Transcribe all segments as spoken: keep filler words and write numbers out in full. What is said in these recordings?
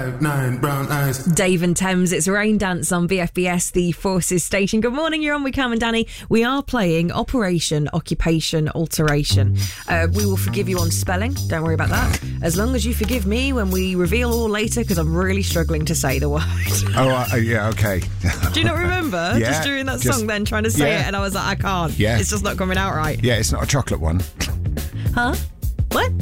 Nine brown eyes. Dave and Thames, it's Rain Dance on B F B S, the Forces station. Good morning, you're on with Cam and Danny. We are playing Operation Occupation Alteration. Uh, we will forgive you on spelling, don't worry about that. As long as you forgive me when we reveal all later, because I'm really struggling to say the word. Oh, uh, yeah, okay. Do you not remember? Yeah, just doing that just, song then, trying to say yeah. it, and I was like, I can't. Yeah. It's just not coming out right. Yeah, it's not a chocolate one. Huh? What?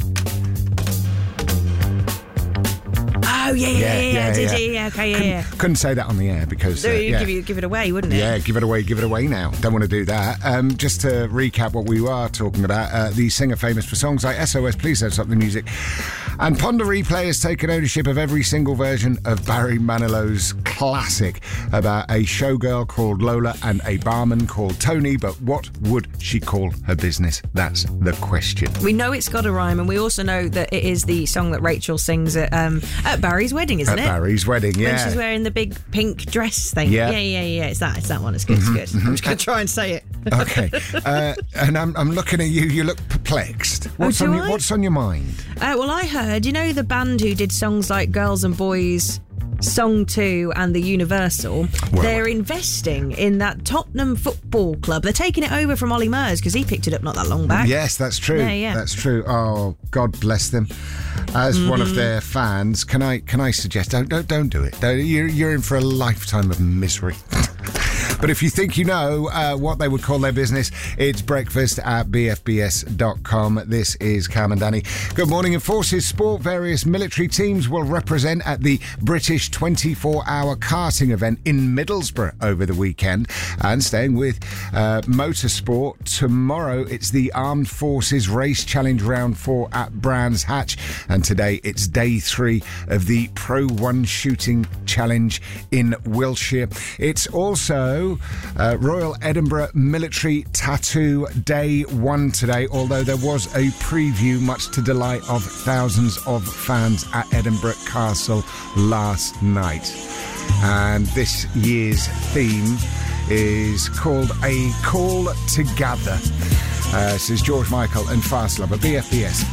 Oh, yeah, yeah, yeah, yeah, yeah, did yeah. you? Yeah, okay, yeah, couldn't, yeah. Couldn't say that on the air because... So Uh, you'd yeah. give, you, give it away, wouldn't it? Yeah, give it away, give it away now. Don't want to do that. Um, just to recap what we were talking about, uh, the singer famous for songs like S O S, Please Don't Stop the Music, and Ponder Replay has taken ownership of every single version of Barry Manilow's classic about a showgirl called Lola and a barman called Tony, but what would she call her business? That's the question. We know it's got a rhyme, and we also know that it is the song that Rachel sings at um, at Barry's wedding, isn't At it? Barry's wedding, yeah. When she's wearing the big pink dress thing. Yeah. yeah, yeah, yeah. It's that. It's that one. It's good. Mm-hmm, it's good. I'm just going to try and say it. Okay, uh, and I'm, I'm looking at you. You look perplexed. What's Oh, do on your, I? What's on your mind? Uh, well, I heard, you know, the band who did songs like Girls and Boys, Song two and the Universal, Well, they're investing in that Tottenham Football Club. They're taking it over from Ollie Murs because he picked it up not that long back. Yes, that's true. Yeah, yeah. That's true. Oh, God bless them. As mm-hmm. one of their fans, can I can I suggest don't don't don't do it. Don't, you're you're in for a lifetime of misery. But if you think you know uh, what they would call their business, it's breakfast at b f b s dot com. This is Cam and Danny. Good morning. In Forces Sport, various military teams will represent at the British twenty-four hour karting event in Middlesbrough over the weekend. And staying with uh, motorsport, tomorrow it's the Armed Forces Race Challenge Round four at Brands Hatch. And today it's day three of the Pro one Shooting Challenge in Wiltshire. It's also Uh, Royal Edinburgh Military Tattoo Day one today, although there was a preview, much to delight of thousands of fans at Edinburgh Castle last night. And this year's theme is called A Call to Gather. Uh, this is George Michael and Fast Lover, B F B S.